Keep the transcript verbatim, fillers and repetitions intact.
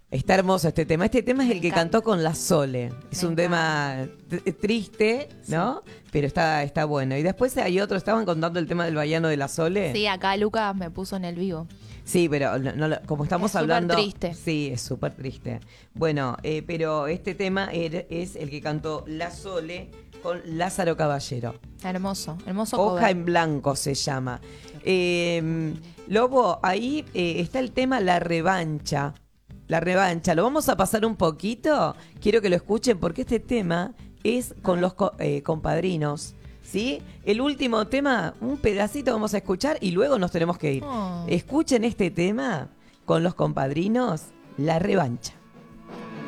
Está hermoso este tema. Este tema es Me el que encanta. cantó con la Sole. Es Me un tema tr- triste, ¿no? Pero está, está bueno. Y después hay otro, estaban contando el tema del Baiano de la Sole. Sí, acá Lucas me puso en el vivo. Sí, pero no- no lo- como estamos Es súper hablando... triste. Sí, es súper triste. Bueno, eh, pero este tema er- es el que cantó La Sole con Lázaro Caballero. Hermoso, hermoso Hoja cover. en blanco se llama. Eh, Lobo, ahí eh, está el tema La Revancha. La Revancha. Lo vamos a pasar un poquito. Quiero que lo escuchen porque este tema es con los co- eh, compadrinos. ¿Sí? El último tema, un pedacito vamos a escuchar y luego nos tenemos que ir. Oh. Escuchen este tema con los compadrinos, La Revancha.